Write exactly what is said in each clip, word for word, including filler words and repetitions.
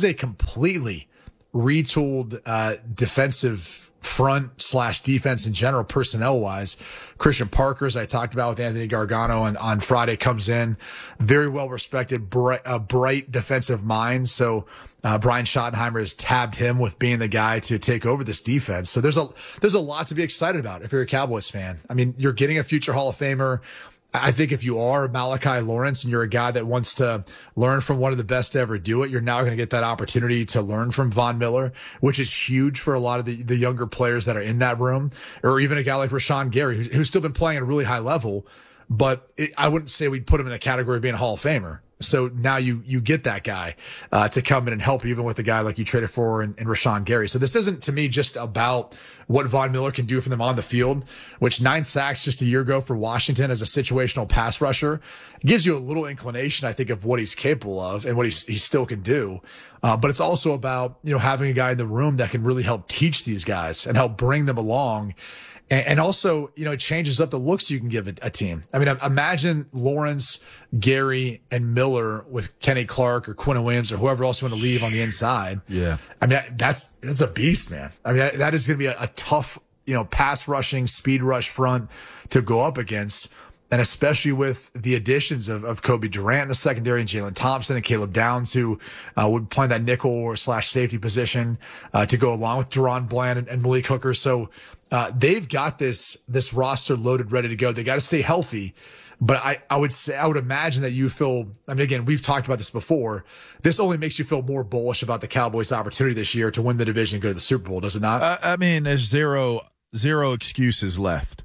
is a completely retooled uh, defensive front slash defense in general, personnel wise. Christian Parker, as I talked about with Anthony Gargano on, on Friday, comes in very well respected, bright, a bright defensive mind. So uh, Brian Schottenheimer has tabbed him with being the guy to take over this defense. So there's a there's a lot to be excited about if you're a Cowboys fan. I mean, you're getting a future Hall of Famer. I think if you are Malachi Lawrence and you're a guy that wants to learn from one of the best to ever do it, you're now going to get that opportunity to learn from Von Miller, which is huge for a lot of the, the younger players that are in that room, or even a guy like Rashawn Gary, who's, who's still been playing at a really high level, but it, I wouldn't say we'd put him in the category of being a Hall of Famer. So now you you get that guy uh, to come in and help, even with a guy like you traded for in, in Rashawn Gary. So this isn't, to me, just about what Von Miller can do for them on the field, which nine sacks just a year ago for Washington as a situational pass rusher gives you a little inclination, I think, of what he's capable of and what he's, he still can do. Uh, but it's also about, you know, having a guy in the room that can really help teach these guys and help bring them along. And also, you know, it changes up the looks you can give a, a team. I mean, imagine Lawrence, Gary, and Miller with Kenny Clark or Quinn Williams or whoever else you want to leave on the inside. Yeah. I mean, that's that's a beast, man. I mean, that, that is going to be a, a tough, you know, pass rushing, speed rush front to go up against. And especially with the additions of, of Kobe Durant in the secondary and Jalen Thompson and Caleb Downs, who uh, would play that nickel or slash safety position uh, to go along with Deron Bland and, and Malik Hooker. So uh, they've got this this roster loaded, ready to go. They got to stay healthy. But I, I would say, I would imagine that you feel, I mean, again, we've talked about this before. This only makes you feel more bullish about the Cowboys' opportunity this year to win the division and go to the Super Bowl, does it not? Uh, I mean, there's zero, zero excuses left.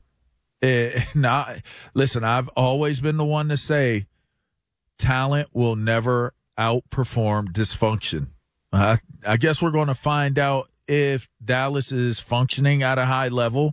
It, now, listen, I've always been the one to say talent will never outperform dysfunction. Uh, I guess we're going to find out if Dallas is functioning at a high level,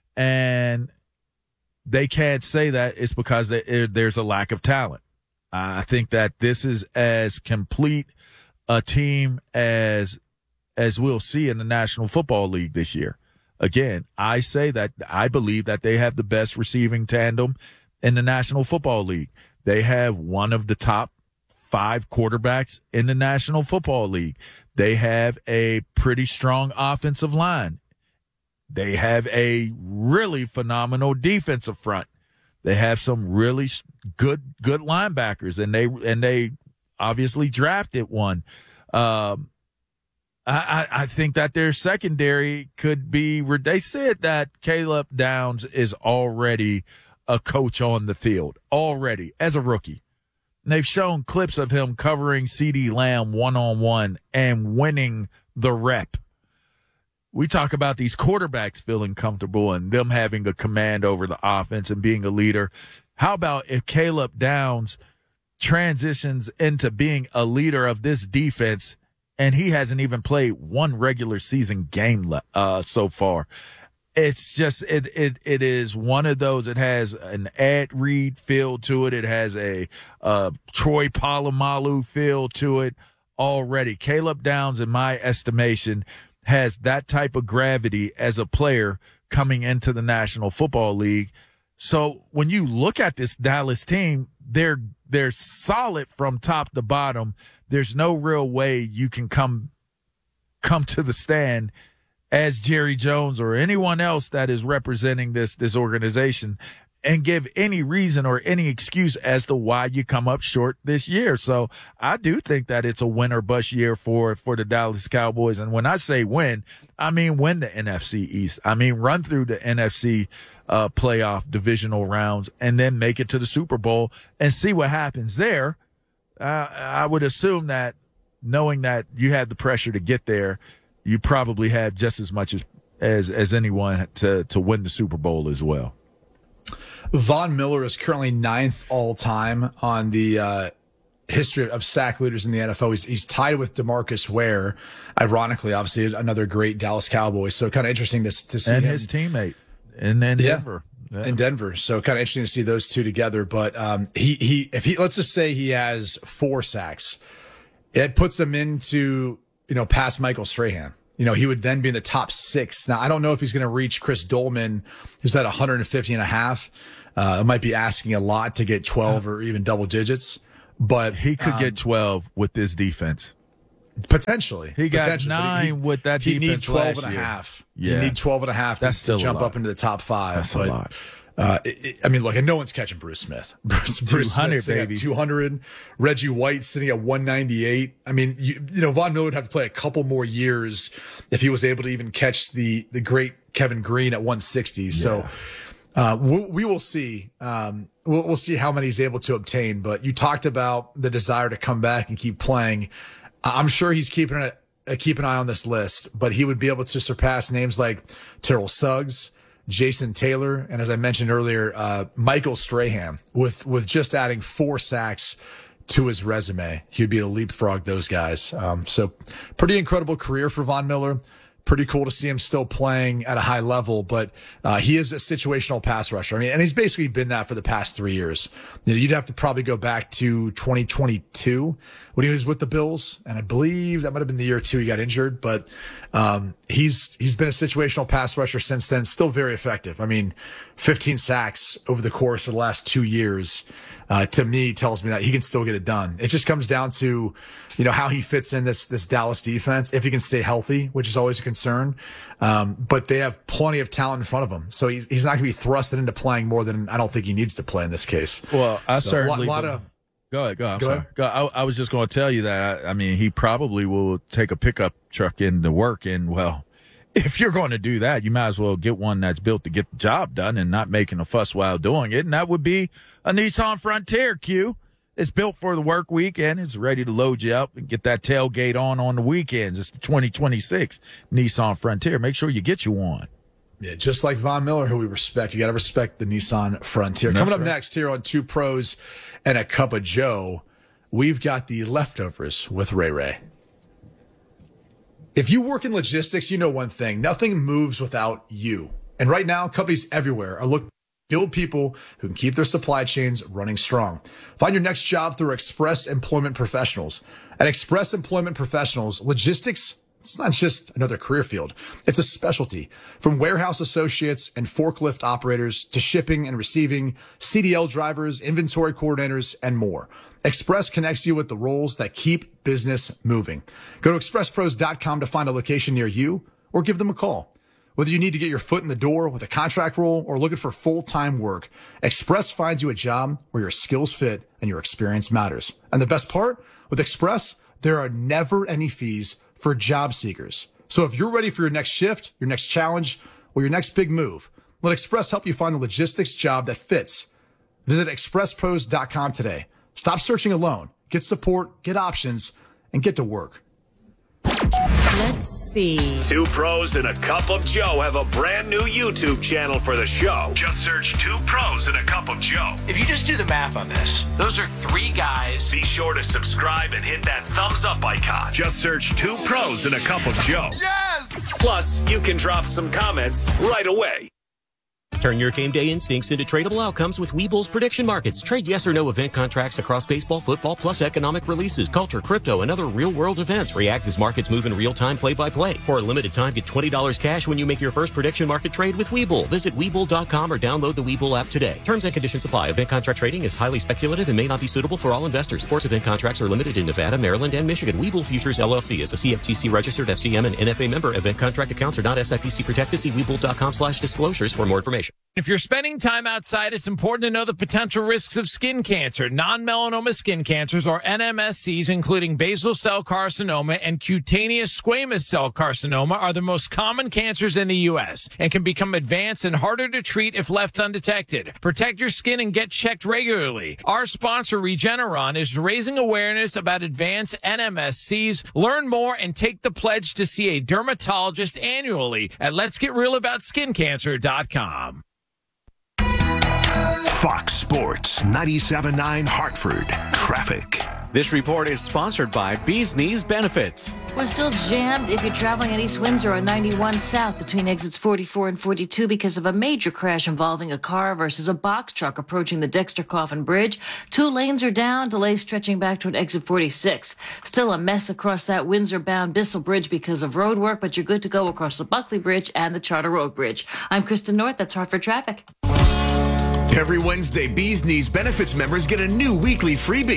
and they can't say that it's because they, there's a lack of talent. I think that this is as complete a team as as we'll see in the National Football League this year. Again, I say that I believe that they have the best receiving tandem in the National Football League. They have one of the top five quarterbacks in the National Football League. They have a pretty strong offensive line. They have a really phenomenal defensive front. They have some really good good linebackers, and they and they obviously drafted one. Um, I, I think that their secondary could be. They said that Caleb Downs is already a coach on the field, already as a rookie. And they've shown clips of him covering CeeDee Lamb one-on-one and winning the rep. We talk about these quarterbacks feeling comfortable and them having a command over the offense and being a leader. How about if Caleb Downs transitions into being a leader of this defense, and he hasn't even played one regular season game uh, so far? It's just, it, it, it is one of those. It has an Ed Reed feel to it. It has a, uh, Troy Polamalu feel to it already. Caleb Downs, in my estimation, has that type of gravity as a player coming into the National Football League. So when you look at this Dallas team, they're, they're solid from top to bottom. There's no real way you can come, come to the stand as Jerry Jones or anyone else that is representing this, this organization and give any reason or any excuse as to why you come up short this year. So I do think that it's a win or bust year for, for the Dallas Cowboys. And when I say win, I mean win the N F C East. I mean run through the N F C uh, playoff divisional rounds and then make it to the Super Bowl and see what happens there. Uh, I would assume that knowing that you had the pressure to get there, you probably have just as much as, as, as anyone to, to win the Super Bowl as well. Von Miller is currently ninth all time on the uh, history of sack leaders in the N F L. He's, he's tied with DeMarcus Ware, ironically, obviously another great Dallas Cowboy. So kind of interesting to, to see and him. his teammate in, in yeah, Denver. Yeah. In Denver. So kind of interesting to see those two together. But um, he, he, if he, let's just say he has four sacks, it puts him into, you know, past Michael Strahan. You know, he would then be in the top six. Now, I don't know if he's going to reach Chris Dolman, who's at one hundred fifty and a half. Uh, it might be asking a lot to get twelve or even double digits, but he could um, get twelve with this defense. Potentially. He got Potentially, nine he, with that he defense need twelve last and a year. half. Yeah. You need twelve and a half to, That's still to jump a lot. up into the top five. That's but, a lot. Uh, it, it, I mean, look, and no one's catching Bruce Smith. Bruce, Bruce Smith sitting baby. at two hundred. Reggie White sitting at one ninety-eight. I mean, you, you know, Von Miller would have to play a couple more years if he was able to even catch the the great Kevin Green at one sixty. Yeah. So uh, we, we will see. Um, we'll, we'll see how many he's able to obtain. But you talked about the desire to come back and keep playing. I'm sure he's keeping it. Uh, keep an eye on this list, but he would be able to surpass names like Terrell Suggs, Jason Taylor, and as I mentioned earlier, uh, Michael Strahan with, with just adding four sacks to his resume. He would be able to leapfrog those guys. Um, so pretty incredible career for Von Miller. Pretty cool to see him still playing at a high level, but uh, he is a situational pass rusher. I mean, and he's basically been that for the past three years. You know, you'd have to probably go back to twenty twenty-two when he was with the Bills, and I believe that might have been the year or two he got injured. But um, he's he's been a situational pass rusher since then. Still very effective. I mean, fifteen sacks over the course of the last two years. Uh, to me, tells me that he can still get it done. It just comes down to, you know, how he fits in this this Dallas defense, if he can stay healthy, which is always a concern. Um, but they have plenty of talent in front of him, so he's he's not going to be thrusted into playing more than I don't think he needs to play in this case. Well, I so certainly. A lot, lot of, go ahead, go. I'm go sorry. ahead. Go, I, I was just going to tell you that. I, I mean, he probably will take a pickup truck into work, and well, if you're going to do that, you might as well get one that's built to get the job done and not making a fuss while doing it. And that would be a Nissan Frontier, Q. It's built for the work weekend. It's ready to load you up and get that tailgate on on the weekends. It's the twenty twenty-six Nissan Frontier. Make sure you get you one. Yeah, just like Von Miller, who we respect. You got to respect the Nissan Frontier. That's Coming up right. next here on Two Pros and a Cup of Joe, we've got the leftovers with Ray Ray. If you work in logistics, you know one thing. Nothing moves without you. And right now, companies everywhere are looking to build people who can keep their supply chains running strong. Find your next job through Express Employment Professionals. At Express Employment Professionals, logistics, it's not just another career field. It's a specialty. From warehouse associates and forklift operators to shipping and receiving, C D L drivers, inventory coordinators, and more. Express connects you with the roles that keep business moving. Go to express pros dot com to find a location near you or give them a call. Whether you need to get your foot in the door with a contract role or looking for full-time work, Express finds you a job where your skills fit and your experience matters. And the best part, with Express, there are never any fees for job seekers. So if you're ready for your next shift, your next challenge, or your next big move, let Express help you find the logistics job that fits. Visit express pros dot com today. Stop searching alone. Get support, get options, and get to work. Let's see. Two Pros and a Cup of Joe have a brand new YouTube channel for the show. Just search Two Pros and a Cup of Joe. If you just do the math on this, those are three guys. Be sure to subscribe and hit that thumbs up icon. Just search Two Pros and a Cup of Joe. Yes! Plus, you can drop some comments right away. Turn your game day instincts into tradable outcomes with Webull's prediction markets. Trade yes or no event contracts across baseball, football, plus economic releases, culture, crypto, and other real-world events. React as markets move in real time, play-by-play. For a limited time, get twenty dollars cash when you make your first prediction market trade with Webull. Visit Webull dot com or download the Webull app today. Terms and conditions apply. Event contract trading is highly speculative and may not be suitable for all investors. Sports event contracts are limited in Nevada, Maryland, and Michigan. Webull Futures, L L C is a C F T C registered F C M and N F A member. Event contract accounts are not S I P C protected. See Webull dot com slash disclosures for more information. If you're spending time outside, it's important to know the potential risks of skin cancer. Non-melanoma skin cancers, or N M S Cs, including basal cell carcinoma and cutaneous squamous cell carcinoma, are the most common cancers in the U S and can become advanced and harder to treat if left undetected. Protect your skin and get checked regularly. Our sponsor, Regeneron, is raising awareness about advanced N M S Cs. Learn more and take the pledge to see a dermatologist annually at lets get real about skin cancer dot com. Fox Sports ninety-seven point nine Hartford. Traffic. This report is sponsored by Bees Knees Benefits. We're still jammed if you're traveling at East Windsor on ninety-one South between exits forty-four and forty-two because of a major crash involving a car versus a box truck approaching the Dexter Coffin Bridge. Two lanes are down, delays stretching back toward exit forty-six. Still a mess across that Windsor-bound Bissell Bridge because of road work, but you're good to go across the Buckley Bridge and the Charter Road Bridge. I'm Kristen North. That's Hartford Traffic. Every Wednesday, Bees Knees Benefits members get a new weekly freebie.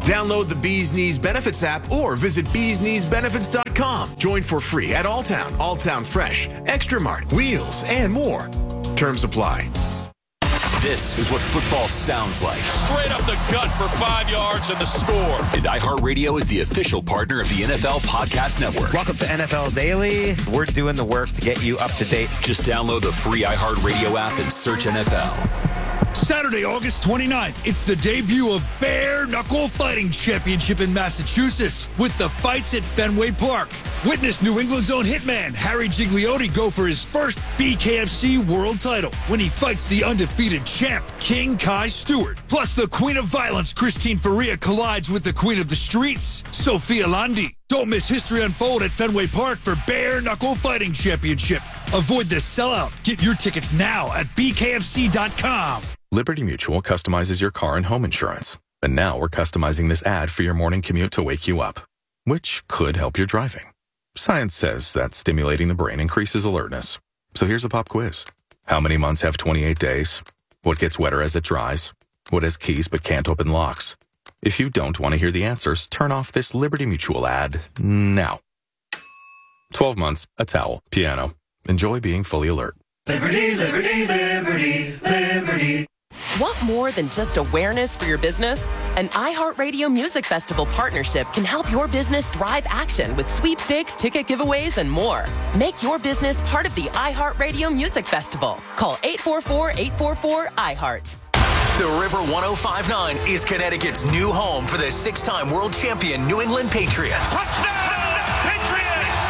Download the Bees Knees Benefits app or visit bees knees benefits dot com. Join for free at Alltown, Alltown Fresh, Extra Mart, Wheels, and more. Terms apply. This is what football sounds like. Straight up the gut for five yards and the score. And iHeartRadio is the official partner of the N F L Podcast Network. Welcome to N F L Daily. We're doing the work to get you up to date. Just download the free iHeartRadio app and search N F L. Saturday, August twenty-ninth, it's the debut of Bare Knuckle Fighting Championship in Massachusetts with the fights at Fenway Park. Witness New England's own hitman, Harry Gigliotti, go for his first B K F C world title when he fights the undefeated champ, King Kai Stewart. Plus, the Queen of Violence, Christine Faria, collides with the Queen of the Streets, Sophia Landi. Don't miss history unfold at Fenway Park for Bare Knuckle Fighting Championship. Avoid the sellout. Get your tickets now at B K F C dot com. Liberty Mutual customizes your car and home insurance. And now we're customizing this ad for your morning commute to wake you up, which could help your driving. Science says that stimulating the brain increases alertness. So here's a pop quiz. How many months have twenty-eight days? What gets wetter as it dries? What has keys but can't open locks? If you don't want to hear the answers, turn off this Liberty Mutual ad now. twelve months, a towel, piano. Enjoy being fully alert. Liberty, liberty, liberty, liberty. Want more than just awareness for your business? An iHeartRadio Music Festival partnership can help your business drive action with sweepstakes, ticket giveaways, and more. Make your business part of the iHeartRadio Music Festival. Call eight four four, eight four four, I heart. The River one oh five point nine is Connecticut's new home for the six-time world champion New England Patriots. Touchdown, Patriots!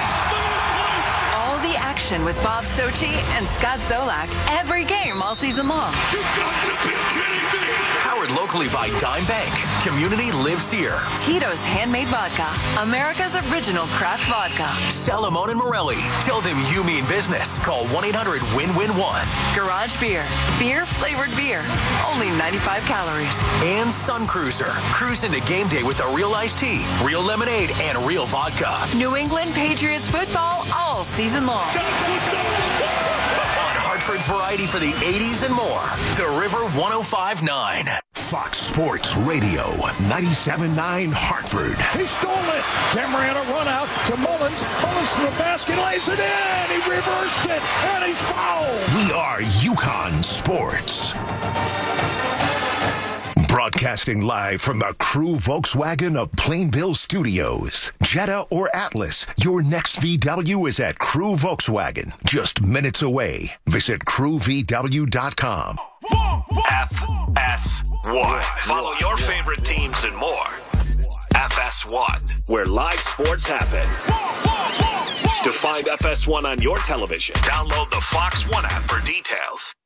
All the action with Bob Sochi and Scott Zolak every game all season long. You've got to be kidding me! Powered locally by Dime Bank. Community lives here. Tito's Handmade Vodka, America's original craft vodka. Salamone and Morelli. Tell them you mean business. Call one eight hundred win win one. Garage Beer. Beer flavored beer. Only ninety-five calories. And Sun Cruiser. Cruise into game day with a real iced tea, real lemonade, and real vodka. New England Patriots football all season long. That's what's up! Hartford's variety for the eighties and more. The River one oh five point nine. Fox Sports Radio, ninety-seven point nine Hartford. He stole it. Camarena run out to Mullins. Mullins to the basket, lays it in. He reversed it, and he's fouled. We are UConn Sports. Broadcasting live from the Crew Volkswagen of Plainville Studios. Jetta or Atlas, your next V W is at Crew Volkswagen. Just minutes away. Visit crew v w dot com. F S one. Follow your favorite teams and more. F S one, where live sports happen. To find F S one on your television, download the Fox One app for details.